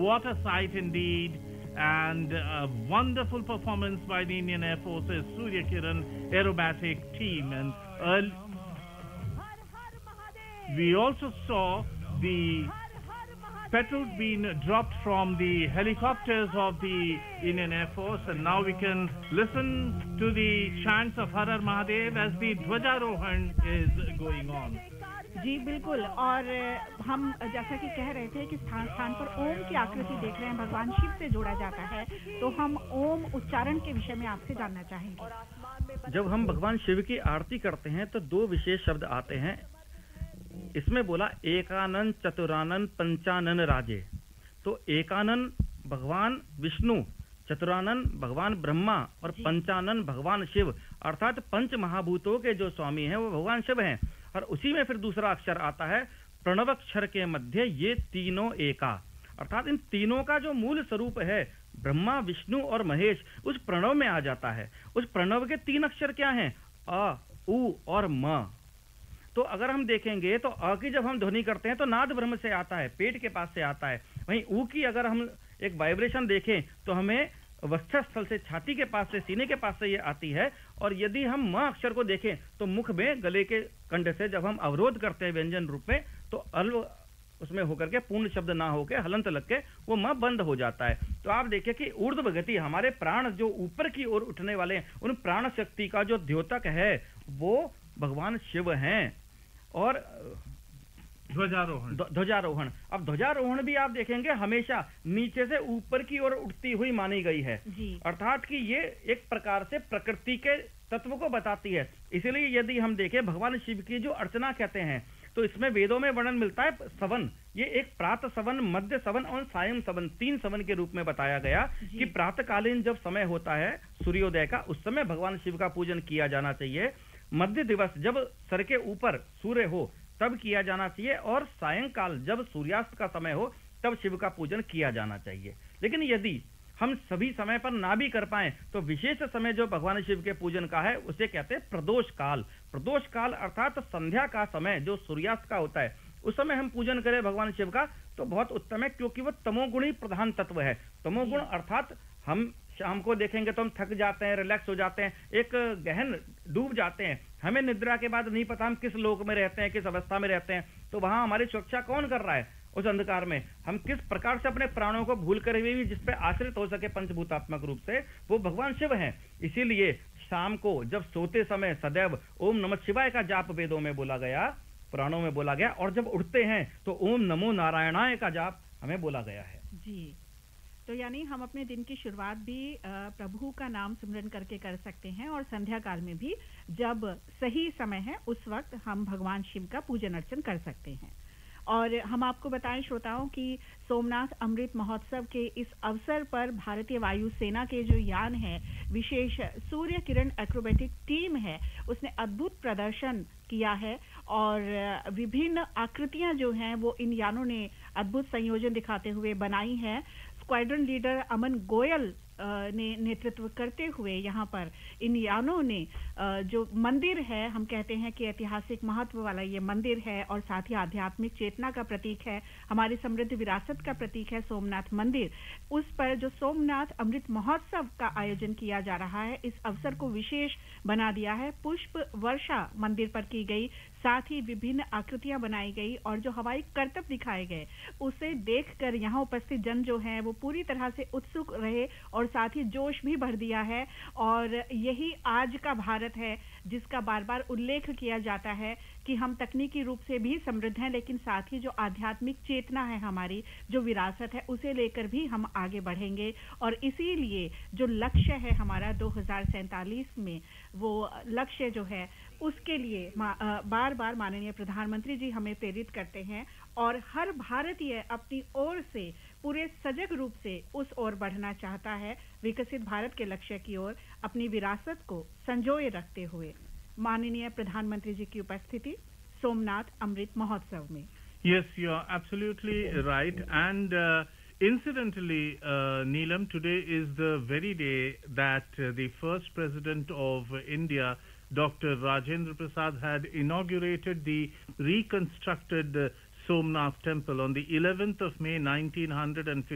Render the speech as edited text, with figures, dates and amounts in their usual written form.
what a sight indeed, and a wonderful performance by the Indian Air Force's Surya Kiran aerobatic team. And we also saw the petals being dropped from the helicopters of the Indian Air Force, and now we can listen to the chants of Har Har Mahadev as the Dhwajarohan is going on. जी बिल्कुल, और हम जैसा कि कह रहे थे कि स्थान स्थान पर ओम की आकृति देख रहे हैं, भगवान शिव से जोड़ा जाता है, तो हम ओम उच्चारण के विषय में आपसे जानना चाहेंगे। जब हम भगवान शिव की आरती करते हैं तो दो विशेष शब्द आते हैं। इसमें बोला एकानन चतुरानन पंचानन राजे। तो एकानन भगवान विष्णु, चतुरानन भगवान ब्रह्मा और पंचानन भगवान शिव, अर्थात पंच महाभूतों के जो स्वामी हैं वो भगवान शिव हैं। और उसी में फिर दूसरा अक्षर आता है प्रणव अक्षर के मध्य ये तीनों एका, अर्थात इन तीनों का जो मूल स्वरूप है ब्रह्मा विष्णु और महेश उस प्रणव में आ जाता है। उस प्रणव के तीन अक्षर क्या हैं? अ, उ और म। तो अगर हम देखेंगे तो अ की जब हम ध्वनि करते हैं तो नाद ब्रह्म से आता है, पेट के पास से आता है। वहीं उ की अगर हम एक वाइब्रेशन देखें तो हमें वक्षस्थल से, छाती के पास से, सीने के पास से ये आती है। और यदि हम म अक्षर को देखें तो मुख में गले के कंठ से जब हम अवरोध करते हैं व्यंजन रूप में तो अल्व उसमें होकर के पूर्ण शब्द ना होकर हलंत लग के वो म बंद हो जाता है। तो आप देखिए कि ऊर्ध्व गति, हमारे प्राण जो ऊपर की ओर उठने वाले हैं, उन प्राण शक्ति का जो द्योतक है वो भगवान शिव हैं। और ध्वजारोहण, अब ध्वजारोहण भी आप देखेंगे हमेशा नीचे से ऊपर की ओर उठती हुई मानी गई है, अर्थात कि ये एक प्रकार से प्रकृति के तत्व को बताती है। इसलिए यदि हम देखें भगवान शिव की जो अर्चना कहते हैं तो इसमें वेदों में वर्णन मिलता है सवन, ये एक प्रातः सवन, मध्य सवन और सायं सवन, तीन सवन के रूप में बताया गया कि प्रातःकालीन जब समय होता है सूर्योदय का, उस समय भगवान शिव का पूजन किया जाना चाहिए। मध्य दिवस जब सर के ऊपर सूर्य हो तब किया जाना चाहिए, और सायंकाल जब सूर्यास्त का समय हो तब शिव का पूजन किया जाना चाहिए। लेकिन यदि हम सभी समय पर ना भी कर पाएं तो विशेष समय जो भगवान शिव के पूजन का है उसे कहते हैं प्रदोष काल। प्रदोष काल अर्थात संध्या का समय जो सूर्यास्त का होता है, उस समय हम पूजन करें भगवान शिव का तो बहुत उत्तम है, क्योंकि वो तमोगुणी प्रधान तत्व है। तमोगुण अर्थात हम शाम को देखेंगे तो हम थक जाते हैं, रिलैक्स हो जाते हैं, एक गहन डूब जाते हैं, हमें निद्रा के बाद नहीं पता हम किस लोक में रहते हैं, किस अवस्था में रहते हैं। तो वहां हमारी सुरक्षा कौन कर रहा है? उस अंधकार में हम किस प्रकार से अपने प्राणों को भूल कर भी जिस पे आश्रित हो सके पंचभूतात्मक रूप से, वो भगवान शिव हैं। इसीलिए शाम को जब सोते समय सदैव ओम नमः शिवाय का जाप वेदों में बोला गया, पुराणों में बोला गया, और जब उठते हैं तो ओम नमो नारायणाय का जाप हमें बोला गया है। जी, तो यानी हम अपने दिन की शुरुआत भी प्रभु का नाम सिमरन करके कर सकते हैं, और संध्या काल में भी जब सही समय है उस वक्त हम भगवान शिव का पूजन अर्चन कर सकते हैं। और हम आपको बताएं श्रोताओं कि सोमनाथ अमृत महोत्सव के इस अवसर पर भारतीय वायुसेना के जो यान है, विशेष सूर्य किरण एक्रोबेटिक टीम है, उसने अद्भुत प्रदर्शन किया है। और विभिन्न आकृतियां जो हैं वो इन यानों ने अद्भुत संयोजन दिखाते हुए बनाई है। स्क्वाड्रन लीडर अमन गोयल ने नेतृत्व करते हुए यहाँ पर इन यानों ने जो मंदिर है, हम कहते हैं कि ऐतिहासिक महत्व वाला ये मंदिर है और साथ ही आध्यात्मिक चेतना का प्रतीक है, हमारी समृद्ध विरासत का प्रतीक है सोमनाथ मंदिर। उस पर जो सोमनाथ अमृत महोत्सव का आयोजन किया जा रहा है, इस अवसर को विशेष बना दिया है। पुष्प वर्षा मंदिर पर की गई, साथ ही विभिन्न आकृतियां बनाई गई और जो हवाई करतब दिखाए गए, उसे देखकर यहाँ उपस्थित जन जो हैं वो पूरी तरह से उत्सुक रहे और साथ ही जोश भी भर दिया है। और यही आज का भारत है जिसका बार बार उल्लेख किया जाता है कि हम तकनीकी रूप से भी समृद्ध हैं, लेकिन साथ ही जो आध्यात्मिक चेतना है, हमारी जो विरासत है, उसे लेकर भी हम आगे बढ़ेंगे। और इसीलिए जो लक्ष्य है हमारा 2047 में, वो लक्ष्य जो है उसके लिए बार बार माननीय प्रधानमंत्री जी हमें प्रेरित करते हैं और हर भारतीय अपनी ओर से पूरे सजग रूप से उस ओर बढ़ना चाहता है, विकसित भारत के लक्ष्य की ओर, अपनी विरासत को संजोए रखते हुए। माननीय प्रधानमंत्री जी की उपस्थिति सोमनाथ अमृत महोत्सव में। Yes, you are absolutely right. And incidentally, Neelam, today is the very day that the first president of India, Dr. Rajendra Prasad, had inaugurated the reconstructed Somnath temple on the 11th of May 1950.